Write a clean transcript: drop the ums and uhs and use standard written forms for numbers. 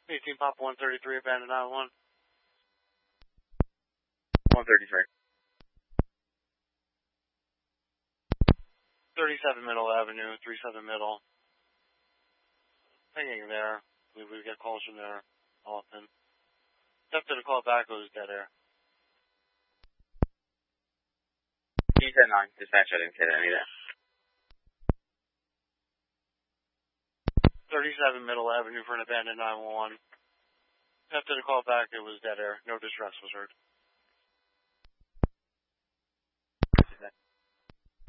18 Pop 133, abandoned 911. 133. 37 Middle Avenue, 37 Middle. Hanging there. We get calls from there often. Attempted to call back, it was dead air. D10-9, dispatch, I didn't get any there. 37 Middle Avenue for an abandoned 911. Attempted to call back, it was dead air. No distress was heard.